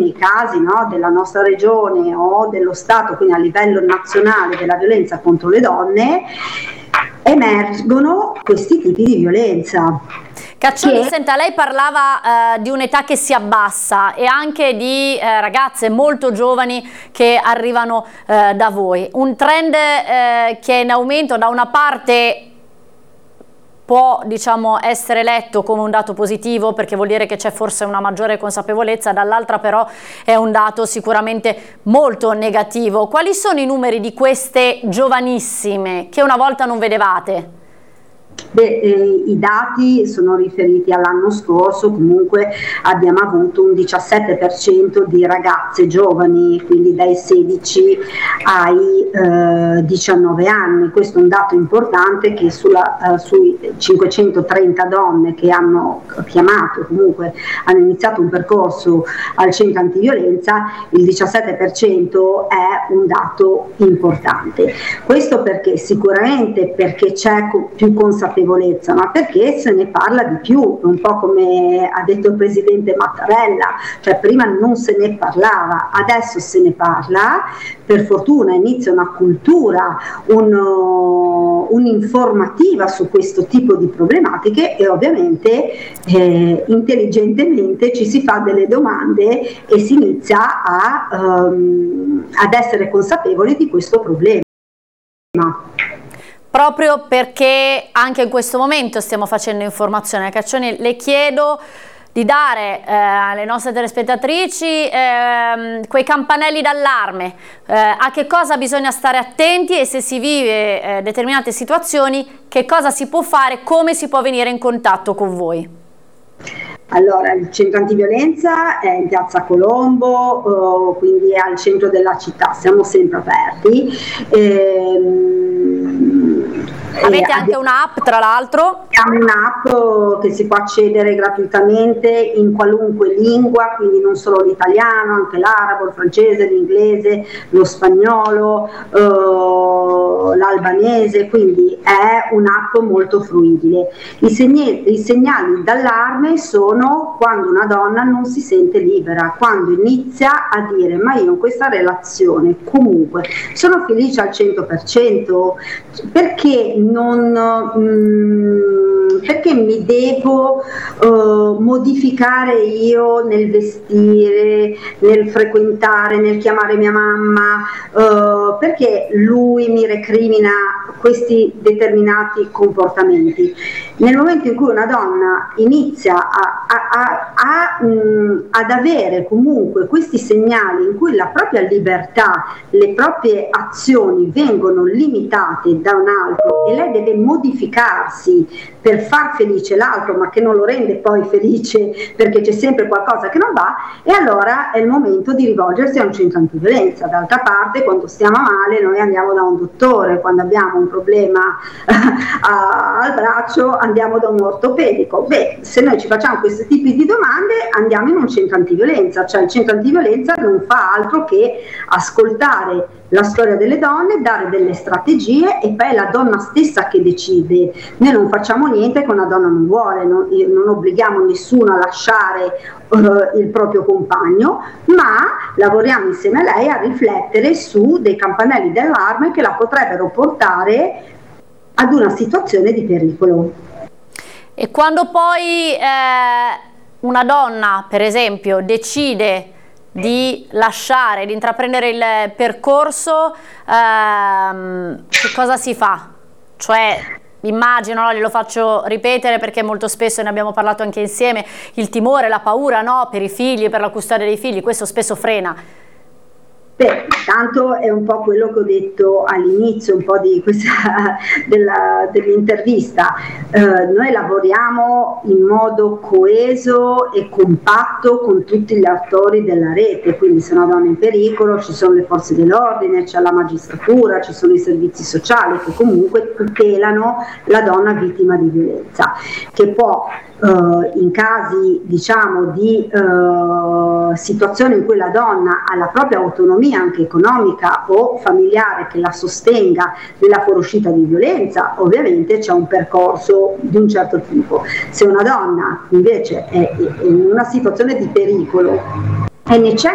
alcuni casi, no, della nostra regione o dello Stato, quindi a livello nazionale, della violenza contro le donne, emergono questi tipi di violenza. Caccioni, senta, lei parlava di un'età che si abbassa e anche di ragazze molto giovani che arrivano da voi. Un trend che è in aumento. Da una parte può, diciamo, essere letto come un dato positivo, perché vuol dire che c'è forse una maggiore consapevolezza, dall'altra però è un dato sicuramente molto negativo. Quali sono i numeri di queste giovanissime che una volta non vedevate? I dati sono riferiti all'anno scorso, comunque abbiamo avuto un 17% di ragazze giovani, quindi dai 16 ai 19 anni. Questo è un dato importante che sui 530 donne che hanno chiamato, comunque hanno iniziato un percorso al centro antiviolenza, il 17% è un dato importante. Questo perché? Sicuramente perché c'è più consapevolezza, ma perché se ne parla di più, un po' come ha detto il presidente Mattarella, cioè prima non se ne parlava, adesso se ne parla, per fortuna inizia una cultura, un'informativa su questo tipo di problematiche e ovviamente intelligentemente ci si fa delle domande e si inizia ad essere consapevoli di questo problema. Proprio perché anche in questo momento stiamo facendo informazione. Caccioni, le chiedo di dare alle nostre telespettatrici quei campanelli d'allarme, a che cosa bisogna stare attenti e se si vive determinate situazioni, che cosa si può fare, come si può venire in contatto con voi. Allora, il centro antiviolenza è in piazza Colombo, quindi è al centro della città, siamo sempre aperti. Avete anche un'app, tra l'altro? Abbiamo un'app che si può accedere gratuitamente in qualunque lingua, quindi non solo l'italiano, anche l'arabo, il francese, l'inglese, lo spagnolo, l'albanese, quindi è un'app molto fruibile. I segnali d'allarme sono quando una donna non si sente libera, quando inizia a dire ma io in questa relazione comunque sono felice al 100%, perché perché mi devo modificare io nel vestire, nel frequentare, nel chiamare mia mamma, perché lui mi recrimina questi determinati comportamenti. Nel momento in cui una donna inizia ad avere comunque questi segnali in cui la propria libertà, le proprie azioni vengono limitate da un altro e lei deve modificarsi per far felice l'altro, ma che non lo rende poi felice perché c'è sempre qualcosa che non va, e allora è il momento di rivolgersi a un centro antiviolenza. D'altra parte, quando stiamo male noi andiamo da un dottore, quando abbiamo un problema al braccio andiamo da un ortopedico. Beh, se noi ci facciamo questi tipi di domande andiamo in un centro antiviolenza, cioè il centro antiviolenza non fa altro che ascoltare la storia delle donne, dare delle strategie e poi è la donna stessa che decide. Noi non facciamo niente che una donna non vuole, non obblighiamo nessuno a lasciare il proprio compagno, ma lavoriamo insieme a lei a riflettere su dei campanelli d'allarme che la potrebbero portare ad una situazione di pericolo. E quando poi una donna, per esempio, decide di lasciare, di intraprendere il percorso, che cosa si fa? Cioè, immagino, no, glielo faccio ripetere perché molto spesso ne abbiamo parlato anche insieme, il timore, la paura, no, per i figli, per la custodia dei figli, questo spesso frena. Beh, tanto è un po' quello che ho detto all'inizio, un po' di dell'intervista. Noi lavoriamo in modo coeso e compatto con tutti gli attori della rete, quindi se una donna è in pericolo ci sono le forze dell'ordine, c'è la magistratura, ci sono i servizi sociali che comunque tutelano la donna vittima di violenza, che può in casi, diciamo, di situazioni in cui la donna ha la propria autonomia anche economica o familiare che la sostenga nella fuoriuscita di violenza, ovviamente c'è un percorso di un certo tipo. Se una donna invece è in una situazione di pericolo e necessita